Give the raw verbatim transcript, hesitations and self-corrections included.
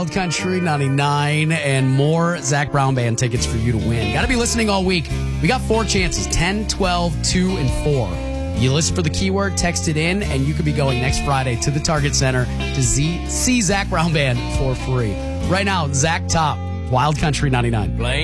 Wild Country ninety-nine and more Zach Brown Band tickets for you to win. Got to be listening all week. We got four chances, ten, twelve, two, and four. You listen for the keyword, text it in, and you could be going next Friday to the Target Center to see, see Zach Brown Band for free. Right now, Zach Top, Wild Country ninety-nine.